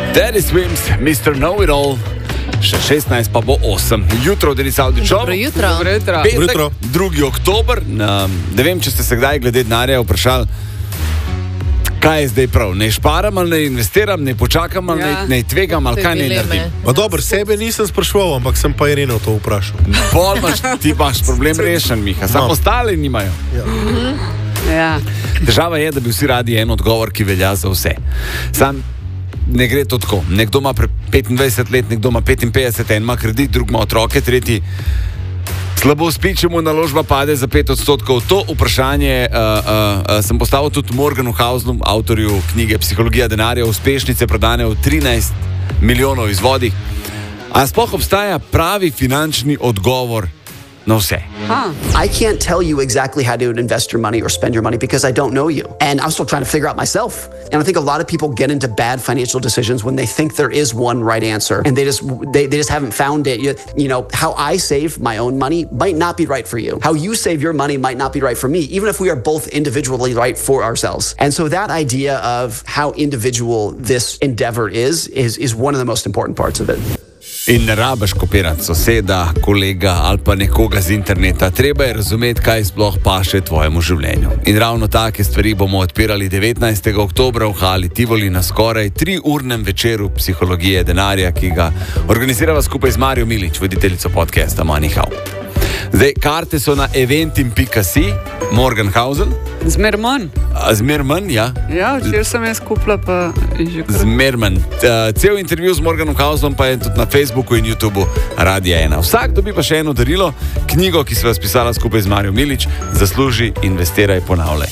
Daddy Swims, Mr. Know-It-All. Še 16 pa bo 8. Jutro, Denis Avdićov. Dobro jutro. Petek, 2. oktober. Ne vem, če ste se kdaj glede denarja vprašali, kaj je zdaj prav. Ne šparam ali ne investiram, ne počakam ali ne tvegam ali kaj ne naredim. Pa dobro, sebe nisem sprašoval, ampak sem pa Ireno to vprašal. Ti imaš problem rešen, Miha. Samo ostali nimajo. Ja. Težava je, da bi vsi radi en odgovor, ki velja za vse. Sam ne gre to tako. Nekdo ima 25 let, nekdo ima 55, en ima kredit, drug ima otroke, tretji slabo spi, če mu naložba pade za 5%. To vprašanje sem postavil tudi Morganu Houselu, avtorju knjige Psihologija denarja, uspešnice prodane v 13 milijonov izvodih. A sploh obstaja pravi finančni odgovor na vse? I can't tell you exactly how to invest your money or spend your money because I don't know you. And I'm still trying to figure out myself. And I think a lot of people get into bad financial decisions when they think there is one right answer and they just haven't found it. You know, how I save my own money might not be right for you. How you save your money might not be right for me, even if we are both individually right for ourselves. And so that idea of how individual this endeavor is one of the most important parts of it. In ne rabiš kopirati soseda, kolega ali pa nekoga z interneta. Treba je razumeti, kaj sploh paše tvojemu življenju. In ravno take stvari bomo odpirali 19. oktobra v hali Tivoli na skoraj 3-urnem večeru Psihologije denarja, ki ga organizirava skupaj z Marijo Milič, voditeljico podcasta Money How. Zdaj, karte so na eventim.si, Morgan Housel. Zmerman. Zmerman, ja. Ja, včeraj sem jaz kupila, pa že kar. Zmerman. Cel intervju z Morganom Houselom pa je tudi na Facebooku in YouTubeu Radia 1. Vsak dobi pa še eno darilo, knjigo, ki sva spisala skupaj z Marijo Milič, Zasluži, investiraj, ponavljaj.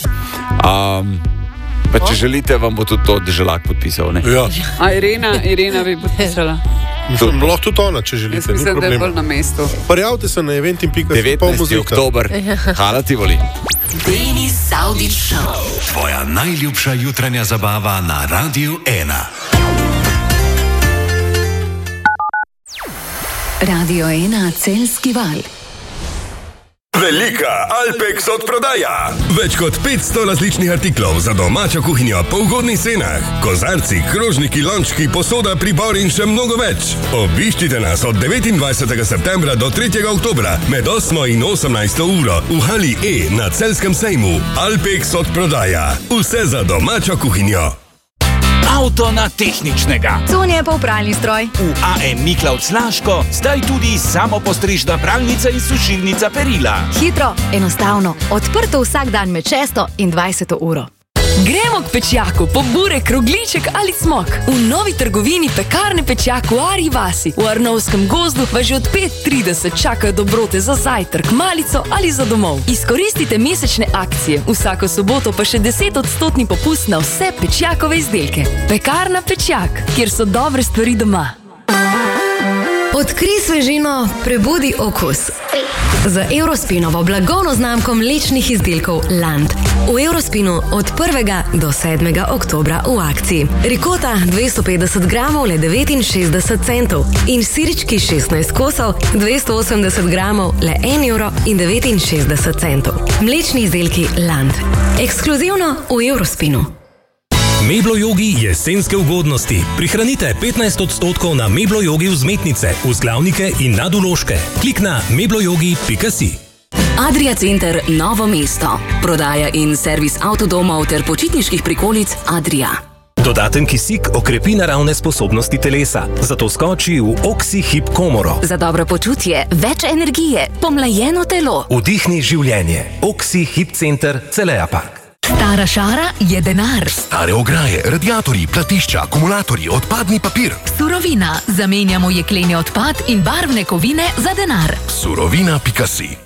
Pa če želite, vam bo tudi to Deželak podpisal, ne? Ja. A Irena bi podpisala. Mislim, lahko tudi ona, če želite. Jaz mislim, da je bolj na mestu. Prijavite se na eventim.si. 19. oktober, hala Tivoli. Denis Avdić Show. Tvoja najljubša jutranja zabava na Radiu 1. Radio 1 Celjski val. Velika Alpex odprodaja. Več kot 500 različnih artiklov za domačo kuhinjo po ugodnih cenah. Kozarci, krožniki, lončki, posoda, pribor in še mnogo več. Obiščite nas od 29. septembra do 3. oktobra med 8 in 18 uro v hali E na Celjskem sejmu. Alpex odprodaja. Vse za domačo kuhinjo. Avto na tehničnega. Cunje pa pralni stroj. V AM Miklavc Laško zdaj tudi samopostrižna pralnica in sušilnica perila. Hitro, enostavno, odprto vsak dan med 6 in 20 uro. Gremo k Pečjaku po burek, rogljiček ali smok. V novi trgovini Pekarne Pečjak v Arji vasi v Arnovskem gozdu vas že od 5:30 čakajo dobrote za zajtrk, malico ali za domov. Izkoristite mesečne akcije, vsako soboto pa še 10% popust na vse Pečjakove izdelke. Pekarna Pečjak, kjer so dobre stvari doma. Odkrij svežino, prebudi okus. Z Eurospinovo blagovno znamko mlečnih izdelkov Land. V Eurospinu od 1. do 7. oktobra v akciji. Rikota 250 gramov le 69 centov in sirički 16 kosov 280 gramov le 1,69 €. Mlečni izdelki Land. Ekskluzivno v Eurospinu. Meblo Yogi jesenske ugodnosti. Prihranite 15% na Meblo Yogi vzmetnice, vzglavnike in nadvložke. Klik na mebloyogi.si. Adria Center Novo mesto. Prodaja in servis avtodomov ter počitniških prikolic Adria. Dodaten kisik okrepi naravne sposobnosti telesa, zato skoči v Oxy Hip Komoro. Za dobro počutje, več energije, pomlajeno telo. Vdihni življenje. Oxy Hip Center Celeja Park. Stara šara je denar. Stare ograje, radiatorji, platišča, akumulatorji, odpadni papir. Surovina. Zamenjamo jekleni odpad in barvne kovine za denar. Surovina.si